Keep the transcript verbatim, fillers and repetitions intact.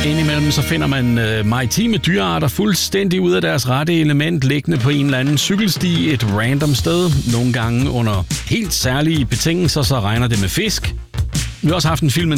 Indimellem så finder man øh, maritime dyrearter fuldstændig ud af deres rette element, liggende på en eller anden cykelsti et random sted. Nogle gange under helt særlige betingelser, så regner det med fisk. Vi har også haft en film